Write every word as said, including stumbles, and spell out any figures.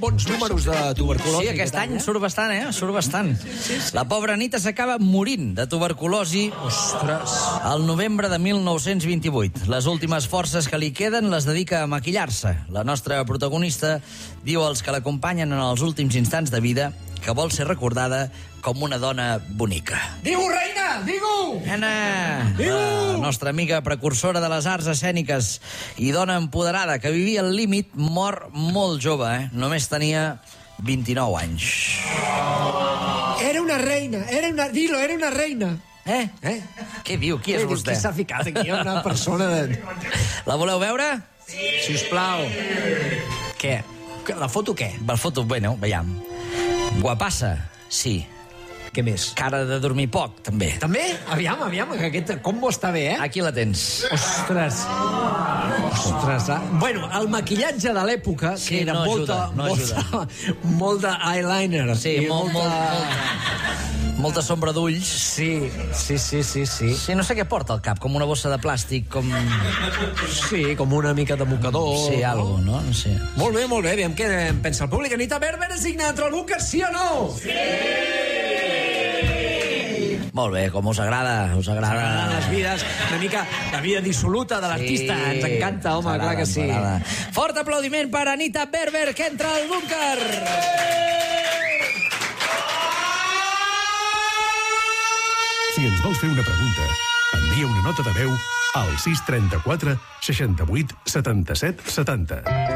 bons números de tuberculosi. Sí, aquest any surt bastant, eh? Surt bastant. La pobra Anita s'acaba morint de tuberculosi al novembre de mil nou-cents vint-i-vuit. Les últimes forces que li queden les dedica a maquillar-se. La nostra protagonista diu als que l'acompanyen en els últims instants de vida que vol ser recordada com una dona bonica. Digu, reina! Digu! Nena, la nostra amiga precursora de les arts escèniques i dona empoderada que vivia al límit mor molt jove, eh? Només tenia vint-i-nou anys. Era una reina, era una... Dilo, era una reina. Eh? Eh? Què diu? Qui és vostè? Qui s'ha ficat aquí? Una persona de... La voleu veure? Sí. Sisplau. Què? La foto què? La foto, bueno, veiem. Guapassa, sí. Què més? Cara de dormir poc, també. També? Aviam, aviam, que aquest combo està bé, eh? Aquí la tens. Ostres. Ostres. Ah. Bueno, el maquillatge de l'època, Sí, que era no molta, ajuda, no molta, molt d'eyeliner. Sí, i molt, molta... molt, molta, molta sombra d'ulls. Sí, sí, sí, sí, sí. Sí, no sé què porta al cap, com una bossa de plàstic, com... Sí, com una mica de mocador. Sí, no? algo, no? No sé. Molt bé, molt bé. Aviam què en pensa el públic. Anita Berber és digna d'entrar al búnquer, sí o no? Sí! Molt bé, com us agrada, us agrada. M'agraden les vides, una mica la vida dissoluta de l'artista. Sí, ens encanta, home, clar que sí. Fort aplaudiment per Anita Berber, que entra al búnquer. Si ens vols fer una pregunta, envia una nota de veu al sis trenta-quatre seixanta-vuit setanta-set setanta.